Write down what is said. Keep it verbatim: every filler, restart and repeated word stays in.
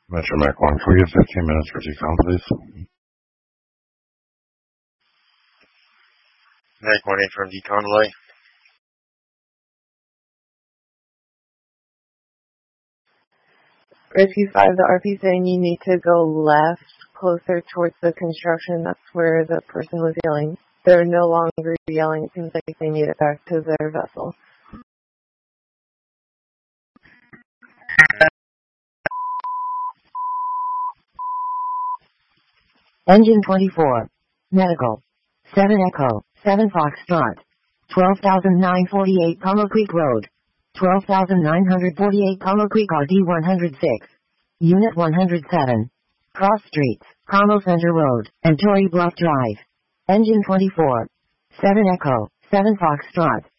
Metro Mac one, can we get fifteen minutes for decom, please? Mac one eight from decon delay. Rescue five, the R P saying you need to go left, closer towards the construction. That's where the person was yelling. They're no longer yelling. It seems like they made it back to their vessel. Engine twenty-four. Medical. seven Echo. seven Foxtrot. twelve thousand nine hundred forty-eight Palo Creek Road. twelve thousand nine hundred forty-eight Palo Creek R D one oh six. Unit one oh seven. Cross Streets, Carmel Center Road, and Torrey Bluff Drive. Engine twenty-four. seven Echo. seven Foxtrot.